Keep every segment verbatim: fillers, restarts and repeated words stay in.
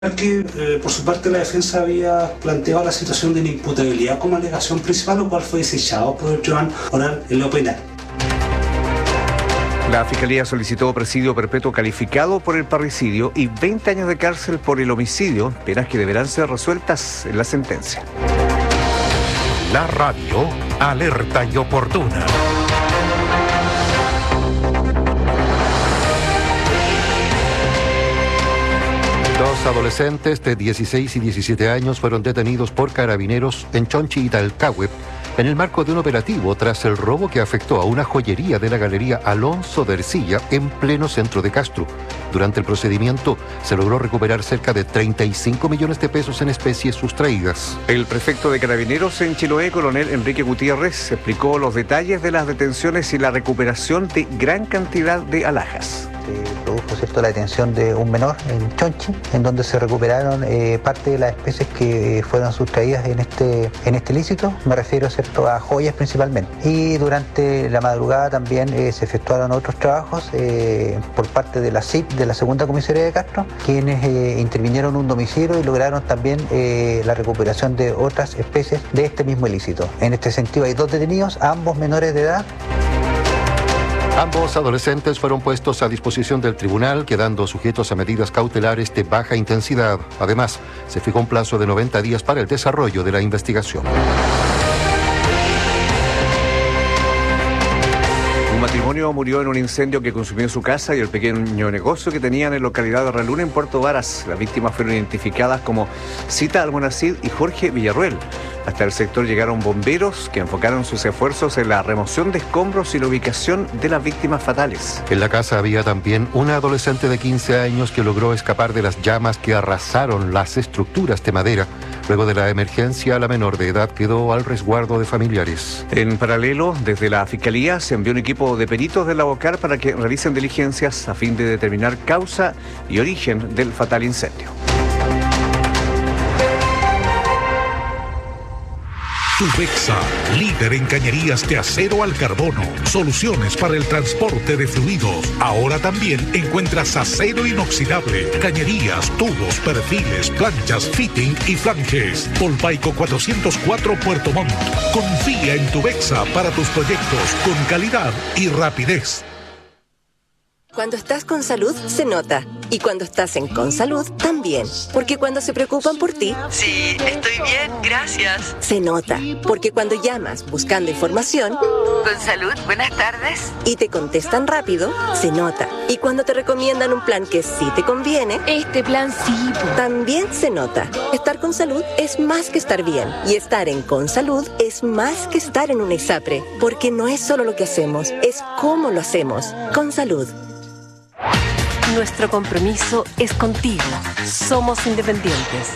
Que eh, por su parte la defensa había planteado la situación de inimputabilidad como alegación principal, lo cual fue desechado por el tribunal oral en lo penal. La Fiscalía solicitó presidio perpetuo calificado por el parricidio y veinte años de cárcel por el homicidio, penas que deberán ser resueltas en la sentencia. La radio alerta y oportuna. Dos adolescentes de dieciséis y diecisiete años fueron detenidos por carabineros en Chonchi y Talcahué en el marco de un operativo tras el robo que afectó a una joyería de la galería Alonso de Ercilla en pleno centro de Castro. Durante el procedimiento se logró recuperar cerca de treinta y cinco millones de pesos en especies sustraídas. El prefecto de Carabineros en Chiloé, coronel Enrique Gutiérrez, explicó los detalles de las detenciones y la recuperación de gran cantidad de alhajas. Se produjo, ¿cierto?, la detención de un menor en Chonchi, en donde se recuperaron eh, parte de las especies que eh, fueron sustraídas en este, en este ilícito. Me refiero, ¿cierto?, a joyas principalmente. Y durante la madrugada también eh, se efectuaron otros trabajos eh, por parte de la S I P, de la Segunda Comisaría de Castro, quienes eh, intervinieron en un domicilio y lograron también eh, la recuperación de otras especies de este mismo ilícito. En este sentido hay dos detenidos, ambos menores de edad. Ambos adolescentes fueron puestos a disposición del tribunal, quedando sujetos a medidas cautelares de baja intensidad. Además, se fijó un plazo de noventa días para el desarrollo de la investigación. Un matrimonio murió en un incendio que consumió su casa y el pequeño negocio que tenían en la localidad de Reluna, en Puerto Varas. Las víctimas fueron identificadas como Cita Almonacid y Jorge Villarruel. Hasta el sector llegaron bomberos que enfocaron sus esfuerzos en la remoción de escombros y la ubicación de las víctimas fatales. En la casa había también una adolescente de quince años que logró escapar de las llamas que arrasaron las estructuras de madera. Luego de la emergencia, la menor de edad quedó al resguardo de familiares. En paralelo, desde la Fiscalía se envió un equipo de peritos de la OCAR para que realicen diligencias a fin de determinar causa y origen del fatal incendio. Tubexa, líder en cañerías de acero al carbono, soluciones para el transporte de fluidos. Ahora también encuentras acero inoxidable, cañerías, tubos, perfiles, planchas, fitting y flanges. Polpaico cuatrocientos cuatro Puerto Montt. Confía en Tubexa para tus proyectos con calidad y rapidez. Cuando estás con salud, se nota. Y cuando estás en Consalud, también. Porque cuando se preocupan por ti... Sí, estoy bien, gracias. Se nota. Porque cuando llamas buscando información... Consalud, buenas tardes. Y te contestan rápido, se nota. Y cuando te recomiendan un plan que sí te conviene... Este plan sí. También se nota. Estar con salud es más que estar bien. Y estar en Consalud es más que estar en un ISAPRE. Porque no es solo lo que hacemos, es cómo lo hacemos. Consalud. Nuestro compromiso es contigo. Somos independientes.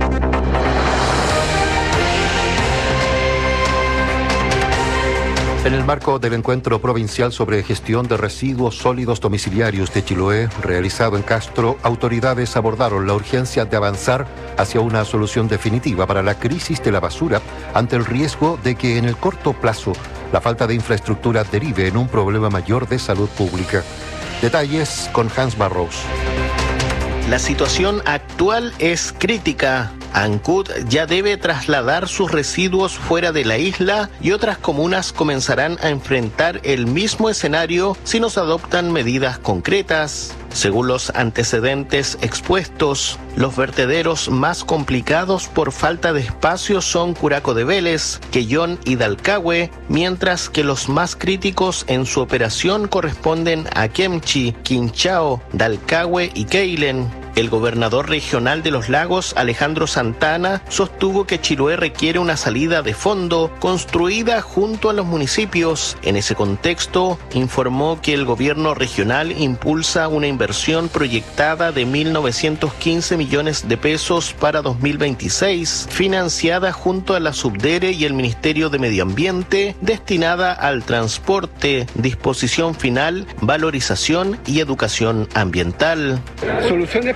En el marco del encuentro provincial sobre gestión de residuos sólidos domiciliarios de Chiloé, realizado en Castro, autoridades abordaron la urgencia de avanzar hacia una solución definitiva para la crisis de la basura ante el riesgo de que en el corto plazo la falta de infraestructura derive en un problema mayor de salud pública. Detalles con Hans Barros. La situación actual es crítica. Ancud ya debe trasladar sus residuos fuera de la isla y otras comunas comenzarán a enfrentar el mismo escenario si no se adoptan medidas concretas. Según los antecedentes expuestos, los vertederos más complicados por falta de espacio son Curaco de Vélez, Quellón y Dalcahué, mientras que los más críticos en su operación corresponden a Kemchi, Quinchao, Dalcahué y Keilen. El gobernador regional de los Lagos, Alejandro Santana, sostuvo que Chiloé requiere una salida de fondo construida junto a los municipios. En ese contexto, informó que el gobierno regional impulsa una inversión proyectada de mil novecientos quince millones de pesos para dos mil veintiséis, financiada junto a la Subdere y el Ministerio de Medio Ambiente, destinada al transporte, disposición final, valorización y educación ambiental. Soluciones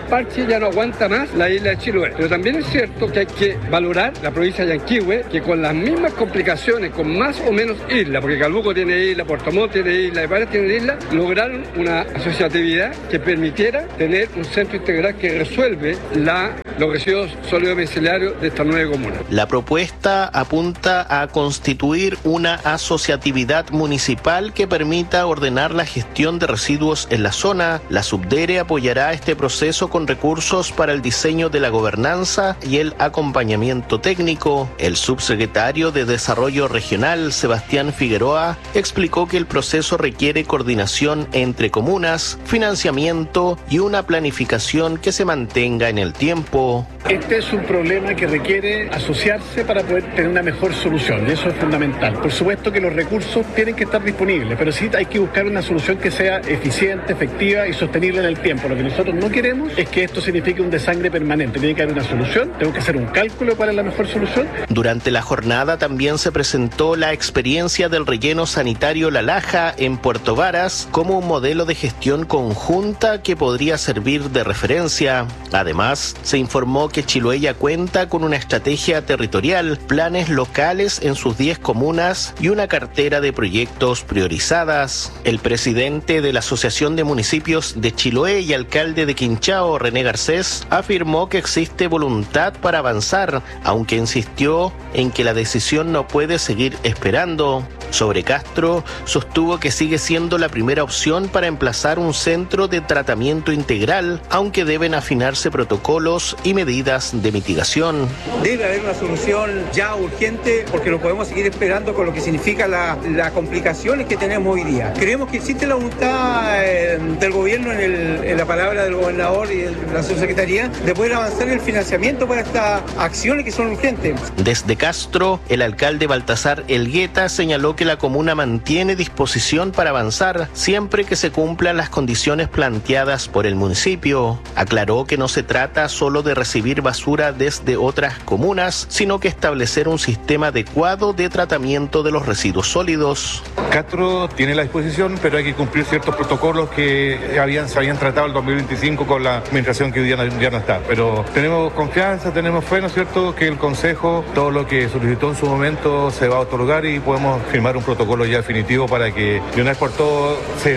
parche ya no aguanta más la isla de Chiloé. Pero también es cierto que hay que valorar la provincia de Yanquihue, que con las mismas complicaciones, con más o menos islas, porque Calbuco tiene isla, Puerto Montt tiene isla, y varias tienen isla, lograron una asociatividad que permitiera tener un centro integral que resuelve la, los residuos sólidos domiciliarios de esta nueva comuna. La propuesta apunta a constituir una asociatividad municipal que permita ordenar la gestión de residuos en la zona. La Subdere apoyará este proceso con recursos para el diseño de la gobernanza y el acompañamiento técnico. El subsecretario de Desarrollo Regional, Sebastián Figueroa, explicó que el proceso requiere coordinación entre comunas, financiamiento y una planificación que se mantenga en el tiempo. Este es un problema que requiere asociarse para poder tener una mejor solución, y eso es fundamental. Por supuesto que los recursos tienen que estar disponibles, pero sí hay que buscar una solución que sea eficiente, efectiva y sostenible en el tiempo. Lo que nosotros no queremos es que esto signifique un desangre permanente. Tiene que haber una solución, tenemos que hacer un cálculo de cuál es la mejor solución. Durante la jornada también se presentó la experiencia del relleno sanitario La Laja en Puerto Varas como un modelo de gestión conjunta que podría servir de referencia. Además, se informó que Chiloé ya cuenta con una estrategia territorial, planes locales en sus diez comunas y una cartera de proyectos priorizadas. El presidente de la Asociación de Municipios de Chiloé y alcalde de Quinchao, René Garcés, afirmó que existe voluntad para avanzar, aunque insistió en que la decisión no puede seguir esperando. Sobre Castro, sostuvo que sigue siendo la primera opción para emplazar un centro de tratamiento integral, aunque deben afinarse protocolos y medidas de mitigación. Debe haber una solución ya urgente porque no podemos seguir esperando con lo que significa las la complicaciones que tenemos hoy día. Creemos que existe la voluntad eh, del gobierno, en, el, en la palabra del gobernador y de la subsecretaría, de poder avanzar en el financiamiento para estas acciones que son urgentes. Desde Castro, el alcalde Baltasar Elgueta señaló que la comuna mantiene disposición para avanzar siempre que se cumplan las condiciones planteadas por el municipio. Aclaró que no se trata solo de recibir basura desde otras comunas, sino que establecer un sistema adecuado de tratamiento de los residuos sólidos. Castro tiene la disposición, pero hay que cumplir ciertos protocolos que habían, se habían tratado el dos mil veinticinco con la administración que hoy día no, ya no está. Pero tenemos confianza, tenemos fe, ¿no es cierto?, que el Consejo, todo lo que solicitó en su momento se va a otorgar y podemos firmar un protocolo ya definitivo para que de una vez por todo se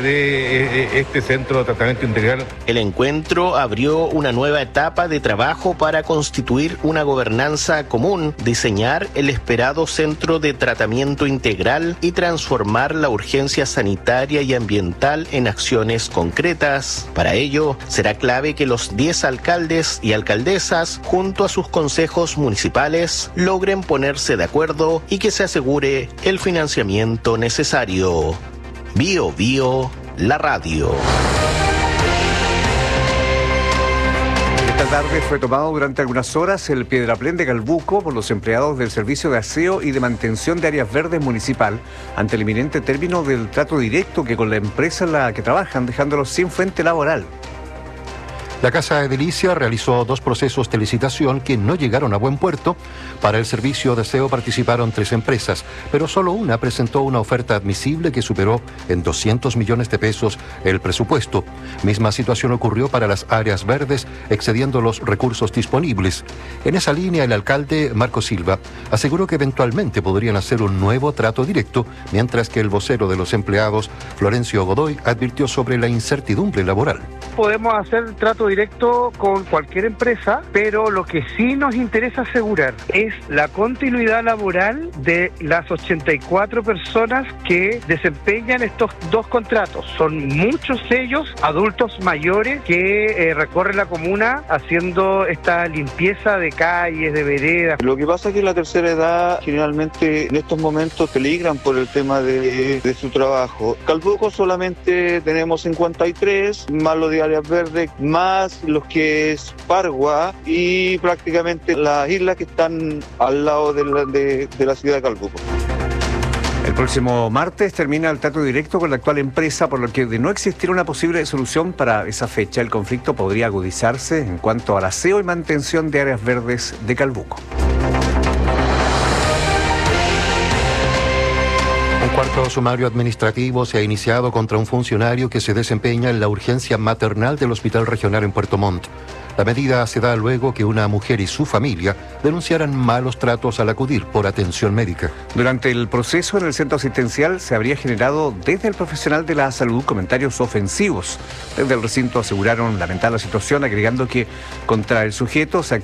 dé este centro de tratamiento integral. El encuentro abrió una nueva etapa de trabajo para constituir una gobernanza común, diseñar el esperado centro de tratamiento integral y transformar la urgencia sanitaria y ambiental en acciones concretas. Para ello, será clave que los diez alcaldes y alcaldesas, junto a sus consejos municipales, logren ponerse de acuerdo y que se asegure el financiamiento necesario. Bio Bio, la radio. Esta tarde fue tomado durante algunas horas el Piedraplén de Calbuco por los empleados del Servicio de Aseo y de Mantención de Áreas Verdes Municipal ante el inminente término del trato directo que con la empresa en la que trabajan, dejándolos sin fuente laboral. La Casa Edilicia realizó dos procesos de licitación que no llegaron a buen puerto. Para el servicio de aseo participaron tres empresas, pero solo una presentó una oferta admisible que superó en doscientos millones de pesos el presupuesto. Misma situación ocurrió para las áreas verdes, excediendo los recursos disponibles. En esa línea, el alcalde Marco Silva aseguró que eventualmente podrían hacer un nuevo trato directo, mientras que el vocero de los empleados, Florencio Godoy, advirtió sobre la incertidumbre laboral. Podemos hacer trato directo con cualquier empresa, pero lo que sí nos interesa asegurar es la continuidad laboral de las ochenta y cuatro personas que desempeñan estos dos contratos. Son muchos ellos adultos mayores que eh, recorren la comuna haciendo esta limpieza de calles, de veredas. Lo que pasa es que la tercera edad generalmente en estos momentos peligran por el tema de, de su trabajo. Calbuco solamente tenemos cincuenta y tres, más los de áreas verdes, más los que es Pargua y prácticamente las islas que están al lado de la, de, de la ciudad de Calbuco. El próximo martes termina el trato directo con la actual empresa, por lo que de no existir una posible solución para esa fecha, el conflicto podría agudizarse en cuanto al aseo y mantención de áreas verdes de Calbuco. Un cuarto sumario administrativo se ha iniciado contra un funcionario que se desempeña en la urgencia maternal del Hospital Regional en Puerto Montt. La medida se da luego que una mujer y su familia denunciaran malos tratos al acudir por atención médica. Durante el proceso en el centro asistencial se habría generado desde el profesional de la salud comentarios ofensivos. Desde el recinto aseguraron lamentar la situación, agregando que contra el sujeto se